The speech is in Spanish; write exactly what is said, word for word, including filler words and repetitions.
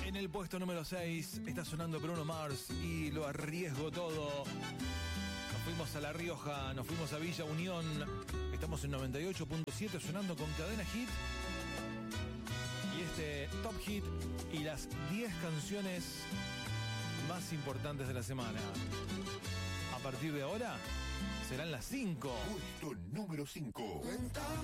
En el puesto número seis está sonando Bruno Mars y Lo Arriesgo Todo. Nos fuimos a La Rioja, nos fuimos a Villa Unión. Estamos en noventa y ocho punto siete sonando con Cadena Hit. Y este Top Hit y las diez canciones más importantes de la semana. A partir de ahora serán las cinco. Puesto número cinco.